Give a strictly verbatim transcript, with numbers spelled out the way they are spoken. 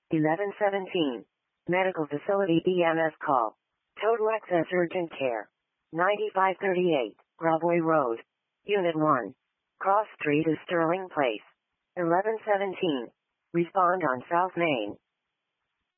eleven seventeen. Medical facility E M S call. Total access urgent care. ninety-five thirty-eight, Broadway Road. Unit one. Cross Street is Sterling Place. eleven seventeen. Respond on South Main.